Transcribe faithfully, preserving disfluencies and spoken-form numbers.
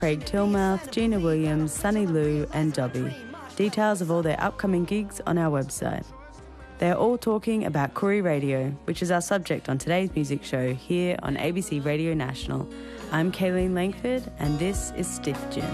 Craig Tilmouth, Gina Williams, Sunny Lou and Dobby. Details of all their upcoming gigs on our website. They are all talking about Koori Radio, which is our subject on today's music show here on A B C Radio National. I'm Kayleen Langford and this is Stiff Gin.